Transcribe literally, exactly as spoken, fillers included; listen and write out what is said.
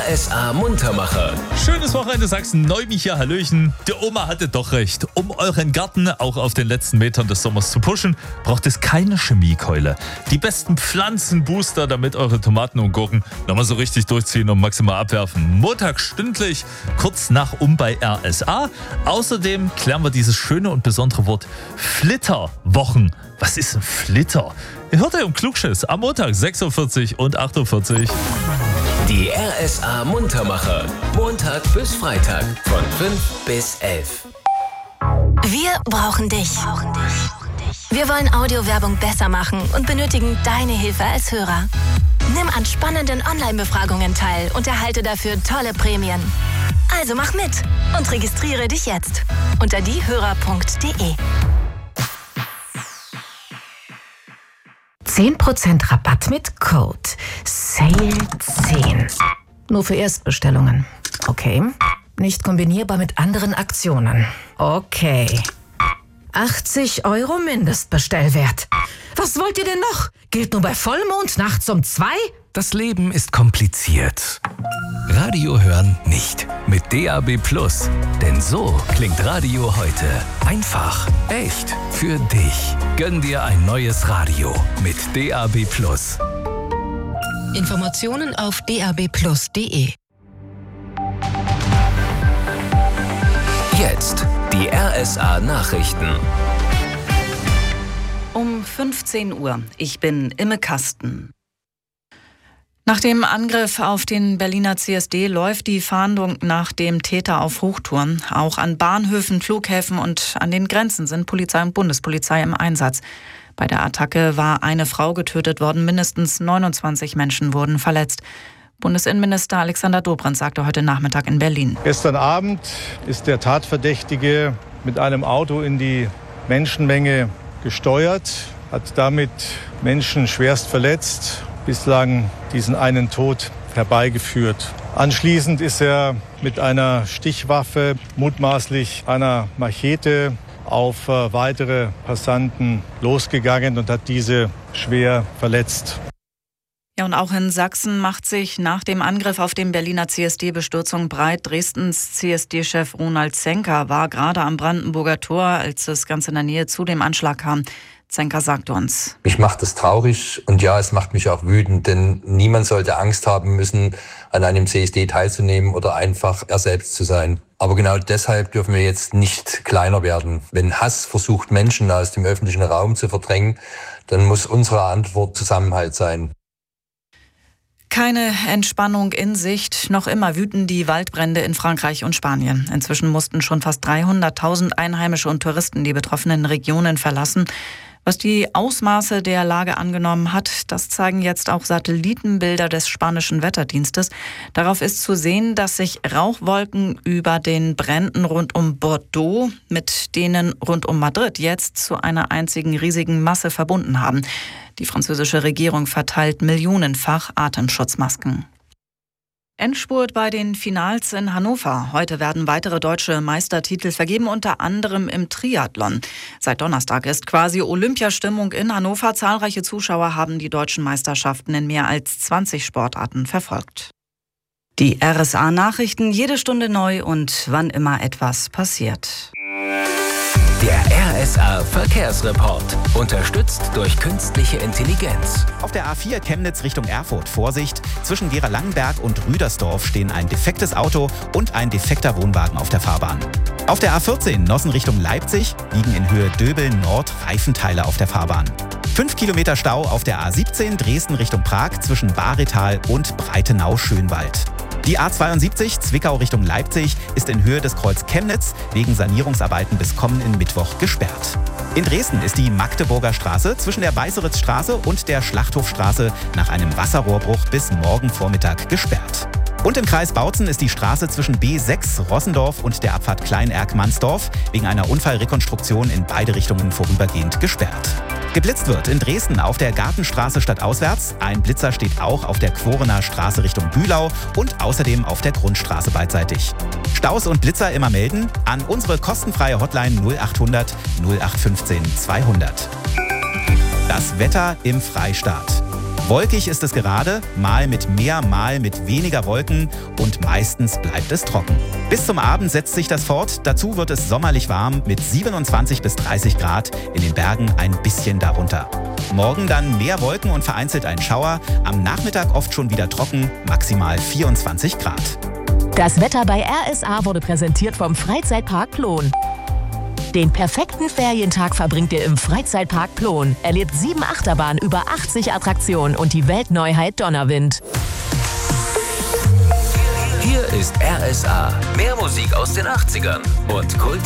R S A Muntermacher. Schönes Wochenende, Sachsen-Neumicher, Hallöchen. Die Oma hatte doch recht. Um euren Garten auch auf den letzten Metern des Sommers zu pushen, braucht es keine Chemiekeule. Die besten Pflanzenbooster, damit eure Tomaten und Gurken nochmal so richtig durchziehen und maximal abwerfen. Montag stündlich, kurz nach um bei R S A. Außerdem klären wir dieses schöne und besondere Wort Flitterwochen. Was ist ein Flitter? Ihr hört ja im Klugschiss am Montag sechs Uhr vierzig und acht Uhr vierzig. Die R S A Muntermacher. Montag bis Freitag von fünf bis elf. Wir brauchen dich. Wir wollen Audiowerbung besser machen und benötigen deine Hilfe als Hörer. Nimm an spannenden Online-Befragungen teil und erhalte dafür tolle Prämien. Also mach mit und registriere dich jetzt unter diehörer punkt de. zehn Prozent Rabatt mit Code S A L E zehn. Nur für Erstbestellungen. Okay. Nicht kombinierbar mit anderen Aktionen. Okay. achtzig Euro Mindestbestellwert. Was wollt ihr denn noch? Gilt nur bei Vollmond nachts um zwei? Das Leben ist kompliziert. Radio hören nicht. Mit D A B Plus. Denn so klingt Radio heute. Einfach, echt, für dich. Gönn dir ein neues Radio mit D A B Plus. Informationen auf d a b plus punkt de. Jetzt die R S A Nachrichten. Um fünfzehn Uhr. Ich bin Imme Kasten. Nach dem Angriff auf den Berliner C S D läuft die Fahndung nach dem Täter auf Hochtouren. Auch an Bahnhöfen, Flughäfen und an den Grenzen sind Polizei und Bundespolizei im Einsatz. Bei der Attacke war eine Frau getötet worden, mindestens neunundzwanzig Menschen wurden verletzt. Bundesinnenminister Alexander Dobrindt sagte heute Nachmittag in Berlin. Gestern Abend ist der Tatverdächtige mit einem Auto in die Menschenmenge gesteuert, hat damit Menschen schwerst verletzt, bislang diesen einen Tod herbeigeführt. Anschließend ist er mit einer Stichwaffe, mutmaßlich einer Machete, auf weitere Passanten losgegangen und hat diese schwer verletzt. Ja, und auch in Sachsen macht sich nach dem Angriff auf den Berliner C S D-Bestürzung breit. Dresdens C S D-Chef Ronald Zenker war gerade am Brandenburger Tor, als es ganz in der Nähe zu dem Anschlag kam. Zenker sagte uns: Mich macht es traurig und ja, es macht mich auch wütend, denn niemand sollte Angst haben müssen, an einem C S D teilzunehmen oder einfach er selbst zu sein. Aber genau deshalb dürfen wir jetzt nicht kleiner werden. Wenn Hass versucht, Menschen aus dem öffentlichen Raum zu verdrängen, dann muss unsere Antwort Zusammenhalt sein. Keine Entspannung in Sicht. Noch immer wüten die Waldbrände in Frankreich und Spanien. Inzwischen mussten schon fast dreihunderttausend Einheimische und Touristen die betroffenen Regionen verlassen. Was die Ausmaße der Lage angenommen hat, das zeigen jetzt auch Satellitenbilder des spanischen Wetterdienstes. Darauf ist zu sehen, dass sich Rauchwolken über den Bränden rund um Bordeaux mit denen rund um Madrid jetzt zu einer einzigen riesigen Masse verbunden haben. Die französische Regierung verteilt millionenfach Atemschutzmasken. Endspurt bei den Finals in Hannover. Heute werden weitere deutsche Meistertitel vergeben, unter anderem im Triathlon. Seit Donnerstag ist quasi Olympiastimmung in Hannover. Zahlreiche Zuschauer haben die deutschen Meisterschaften in mehr als zwanzig Sportarten verfolgt. Die R S A-Nachrichten jede Stunde neu und wann immer etwas passiert. Der R S A Verkehrsreport. Unterstützt durch künstliche Intelligenz. Auf der A vier Chemnitz Richtung Erfurt. Vorsicht! Zwischen Gera-Langenberg und Rüdersdorf stehen ein defektes Auto und ein defekter Wohnwagen auf der Fahrbahn. Auf der A vierzehn Nossen Richtung Leipzig liegen in Höhe Döbel Nord Reifenteile auf der Fahrbahn. Fünf Kilometer Stau auf der A siebzehn Dresden Richtung Prag zwischen Baretal und Breitenau-Schönwald. Die A zweiundsiebzig Zwickau Richtung Leipzig ist in Höhe des Kreuz Chemnitz wegen Sanierungsarbeiten bis kommenden Mittwoch gesperrt. In Dresden ist die Magdeburger Straße zwischen der Weißeritzstraße und der Schlachthofstraße nach einem Wasserrohrbruch bis morgen Vormittag gesperrt. Und im Kreis Bautzen ist die Straße zwischen B sechs Rossendorf und der Abfahrt Klein-Erkmannsdorf wegen einer Unfallrekonstruktion in beide Richtungen vorübergehend gesperrt. Geblitzt wird in Dresden auf der Gartenstraße stadtauswärts. Ein Blitzer steht auch auf der Quorener Straße Richtung Bühlau und außerdem auf der Grundstraße beidseitig. Staus und Blitzer immer melden an unsere kostenfreie Hotline null achthundert null acht fünfzehn zweihundert. Das Wetter im Freistaat. Wolkig ist es gerade, mal mit mehr, mal mit weniger Wolken und meistens bleibt es trocken. Bis zum Abend setzt sich das fort. Dazu wird es sommerlich warm mit siebenundzwanzig bis dreißig Grad, in den Bergen ein bisschen darunter. Morgen dann mehr Wolken und vereinzelt ein Schauer. Am Nachmittag oft schon wieder trocken, maximal vierundzwanzig Grad. Das Wetter bei R S A wurde präsentiert vom Freizeitpark Plon. Den perfekten Ferientag verbringt ihr im Freizeitpark Plon. Erlebt sieben Achterbahnen, über achtzig Attraktionen und die Weltneuheit Donnerwind. Hier ist R S A. Mehr Musik aus den achtzigern und Kult